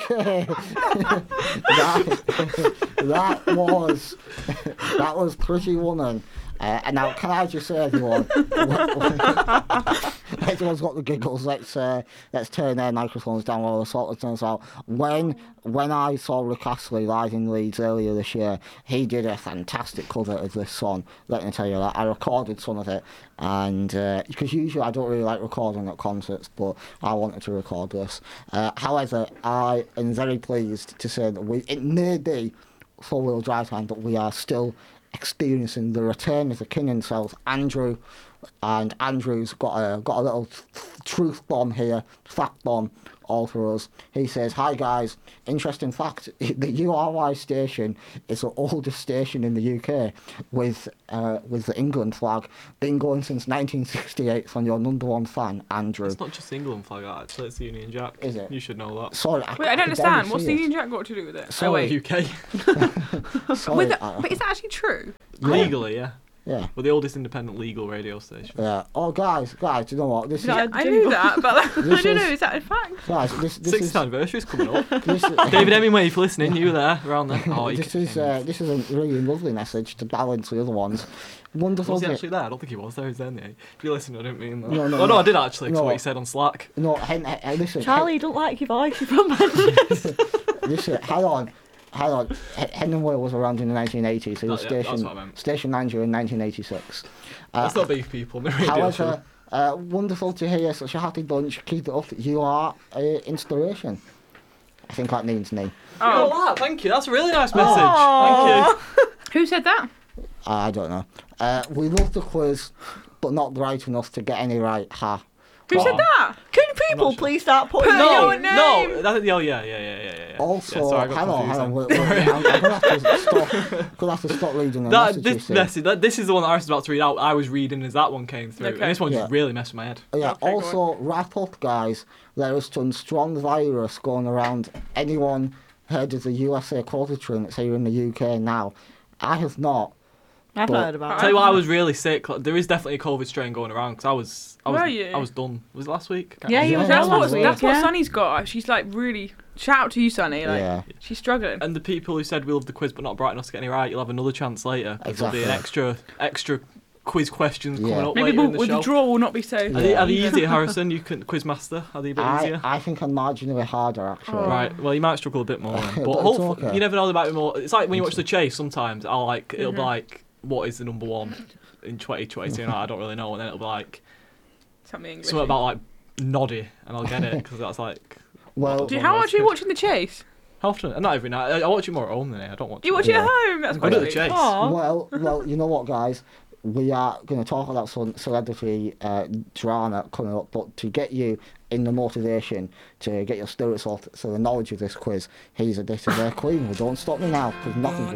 Okay. that was Pretty Woman. And now, can I just say, everyone, everyone's got the giggles. Let's turn their microphones down while the sort of turns out. When I saw Rick Astley live in Leeds earlier this year, he did a fantastic cover of this song. Let me tell you that. I recorded some of it, and because usually I don't really like recording at concerts, but I wanted to record this. However, I am very pleased to say that it may be four-wheel drive time, but we are still experiencing the return of the king himself, Andrew, and Andrew's got a little truth bomb here, fact bomb, all for us. He says, "Hi guys, interesting fact: the URY station is the oldest station in the UK with the England flag, been going since 1968 from your number one fan, Andrew." It's not just the England flag, actually. It's the Union Jack. Is it? You should know that. Sorry, Wait, I don't understand. What's the Union Jack got to do with it? Sorry. UK. Sorry, But is that actually true? Legally, yeah. yeah. We're the oldest independent legal radio station. Yeah. Oh, guys, you know what? This is I knew that, but I This don't know. is- Is that a fact? guys. This 6th is anniversary's coming up. this, David Hemingway, if you're listening, you were there, around there. Oh, you this is a really lovely message to balance the other ones. Wonderful. Was he bit- actually there? I don't think he was there. He's there, yeah. If you listen, I didn't mean that. No, oh, no. I did actually, 'cause No. what he said on Slack. No, listen. Charlie, you don't like your voice. You're from Manchester. Listen, hang on. Hemingway was around in the 1980s. He was Oh, yeah, that's stationed what I meant. Station 90 in 1986. Let's not beef people on the radio show. However, wonderful to hear such a happy bunch. Keep it up. You are inspiration. I think that means me. Oh, wow, thank you. That's a really nice message. Aw. Thank you. Who said that? I don't know. We love the quiz, but not bright enough to get any right. Ha. Who said that? Can people sure. please start putting Put No, your name. no. yeah. Also, Yeah, sorry, I got hang confused on. then. I'm gonna have to stop reading the messages. This is the one that I was about to read out. I was reading as that one came through. Okay. And this one Yeah. just really messed with my head. Yeah. Okay, go Also, wrap up, guys. There is some strong virus going around. Anyone heard of the USA quadrilateral that's here in the UK now? I have not. I've But- heard about Tell it. you what, I was really sick. Like, there is definitely a COVID strain going around because Were you? I was done. Was it last week? Yeah, you was Yeah, That's out what last week. that's what yeah. Sunny's got. She's like really. Shout out to you, Sunny. Like Yeah. she's struggling. And the people who said we love the quiz but not bright enough to get any right, you'll have another chance later. There'll be an extra quiz questions coming Yeah. up Maybe later in the with show. the draw will not be so. Are they easy, Harrison? You can quiz master. Are they a bit easier? I think I'm marginally harder, actually. Oh. Right. Well, you might struggle a bit more. Then. But But it's hopefully, okay. you never know. There might be more. It's like when you watch The Chase. Sometimes it'll be Mm-hmm. like, what is the number one in 2022? And I don't really know. And then it'll be like Something English. something about like Noddy, and I'll get it because that's like. Well, How much are you watching The Chase? How often? Not every night. I watch it more at home than I don't watch. You watch it. it at home. That's I quite do The sweet. Chase. Aw. well, you know what, guys? We are going to talk about some celebrity drama coming up, but to get you in the motivation to get your spirits off, so the knowledge of this quiz, here's a bit of their Queen. Well, don't stop me now, because nothing's